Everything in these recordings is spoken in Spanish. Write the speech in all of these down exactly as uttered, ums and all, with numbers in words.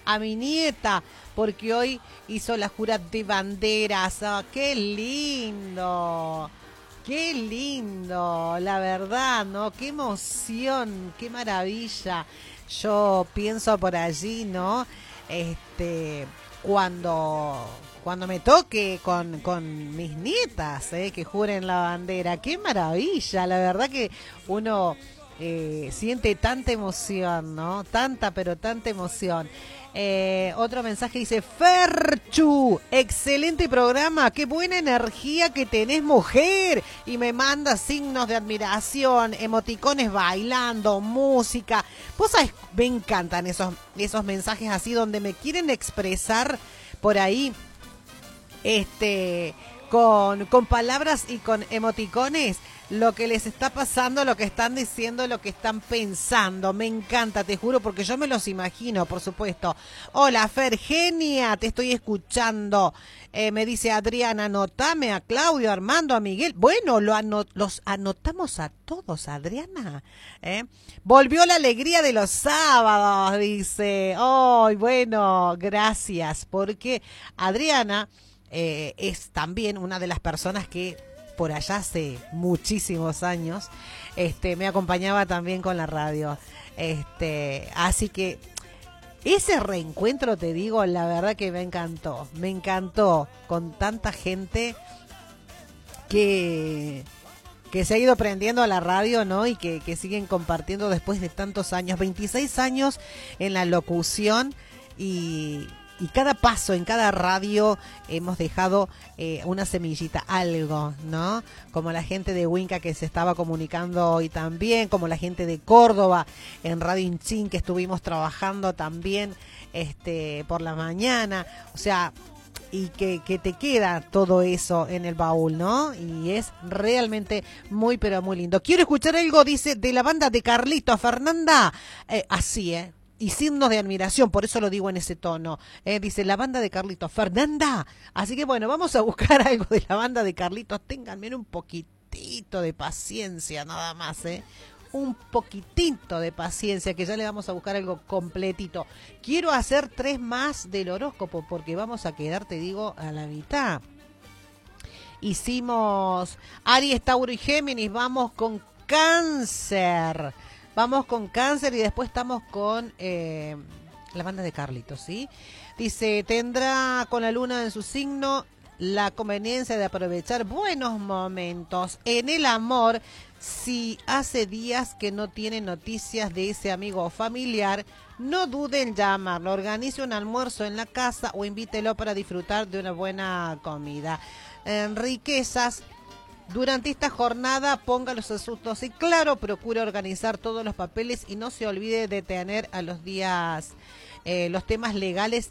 a mi nieta, porque hoy hizo la jura de banderas. Oh, ¡qué lindo! ¡Qué lindo! La verdad, ¿no? ¡Qué emoción! ¡Qué maravilla! Yo pienso por allí, ¿no? Este, cuando, cuando me toque con, con mis nietas, ¿eh? Que juren la bandera. ¡Qué maravilla! La verdad que uno eh, siente tanta emoción, ¿no? Tanta, pero tanta emoción. Eh, otro mensaje dice, Ferchu, excelente programa, qué buena energía que tenés, mujer. Y me manda signos de admiración, emoticones bailando, música. Vos sabés, me encantan esos, esos mensajes así donde me quieren expresar por ahí, este, con, con palabras y con emoticones, lo que les está pasando, lo que están diciendo, lo que están pensando. Me encanta, te juro, porque yo me los imagino, por supuesto. Hola, Fer, genia, te estoy escuchando. Eh, me dice Adriana, anotame a Claudio, Armando, a Miguel. Bueno, lo anot los anotamos a todos, Adriana. ¿Eh? Volvió la alegría de los sábados, dice. Ay, oh, bueno, gracias, porque Adriana eh, es también una de las personas que por allá hace muchísimos años, este, me acompañaba también con la radio. Este, así que ese reencuentro, te digo, la verdad que me encantó. Me encantó con tanta gente que, que se ha ido prendiendo a la radio, ¿no? Y que, que siguen compartiendo después de tantos años, veintiséis años en la locución y... Y cada paso, en cada radio, hemos dejado eh, una semillita, algo, ¿no? Como la gente de Huinca que se estaba comunicando hoy también, como la gente de Córdoba en Radio Inchín que estuvimos trabajando también este por la mañana. O sea, y que, que te queda todo eso en el baúl, ¿no? Y es realmente muy, pero muy lindo. Quiero escuchar algo, dice, de la banda de Carlitos, Fernanda. Eh, así, ¿eh? Y signos de admiración, por eso lo digo en ese tono. Eh, dice la banda de Carlitos, Fernanda. Así que bueno, vamos a buscar algo de la banda de Carlitos. Ténganme un poquitito de paciencia, nada más, ¿eh? Un poquitito de paciencia, que ya le vamos a buscar algo completito. Quiero hacer tres más del horóscopo, porque vamos a quedar, te digo, a la mitad. Hicimos Aries, Tauro y Géminis, vamos con Cáncer. Vamos con Cáncer y después estamos con eh, la banda de Carlitos, ¿sí? Dice, tendrá con la luna en su signo la conveniencia de aprovechar buenos momentos en el amor. Si hace días que no tiene noticias de ese amigo o familiar, no dude en llamarlo. Organice un almuerzo en la casa o invítelo para disfrutar de una buena comida. En riquezas, durante esta jornada ponga los asuntos y claro, procure organizar todos los papeles y no se olvide de tener a los días eh, los temas legales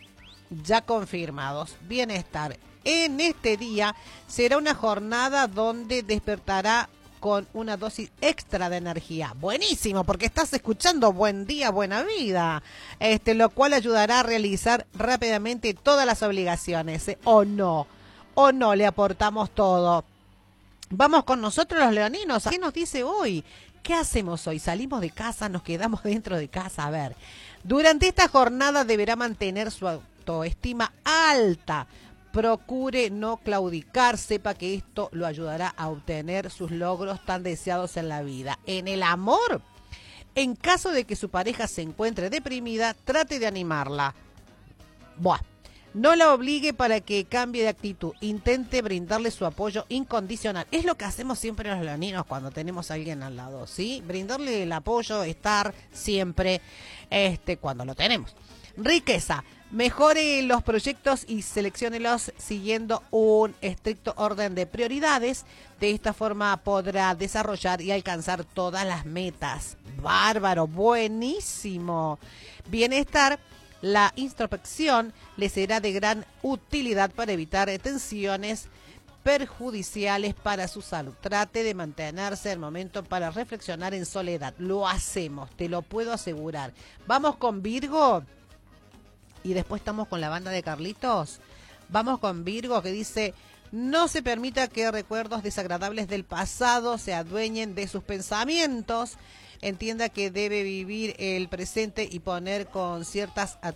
ya confirmados. Bienestar. En este día será una jornada donde despertará con una dosis extra de energía. Buenísimo, porque estás escuchando Buen Día, Buena Vida, este, lo cual ayudará a realizar rápidamente todas las obligaciones, ¿eh? O no, o no, le aportamos todo. Vamos con nosotros los leoninos. ¿Qué nos dice hoy? ¿Qué hacemos hoy? ¿Salimos de casa? ¿Nos quedamos dentro de casa? A ver, durante esta jornada deberá mantener su autoestima alta. Procure no claudicar. Sepa que esto lo ayudará a obtener sus logros tan deseados en la vida. En el amor, en caso de que su pareja se encuentre deprimida, trate de animarla. Buah. No la obligue para que cambie de actitud. Intente brindarle su apoyo incondicional. Es lo que hacemos siempre los leoninos cuando tenemos a alguien al lado, ¿sí? Brindarle el apoyo, estar siempre este, cuando lo tenemos. Riqueza. Mejore los proyectos y selecciónelos siguiendo un estricto orden de prioridades. De esta forma podrá desarrollar y alcanzar todas las metas. Bárbaro, buenísimo. Bienestar. La introspección le será de gran utilidad para evitar tensiones perjudiciales para su salud. Trate de mantenerse el momento para reflexionar en soledad. Lo hacemos, te lo puedo asegurar. Vamos con Virgo y después estamos con la banda de Carlitos. Vamos con Virgo, que dice: no se permita que recuerdos desagradables del pasado se adueñen de sus pensamientos. Entienda que debe vivir el presente y poner con ciertas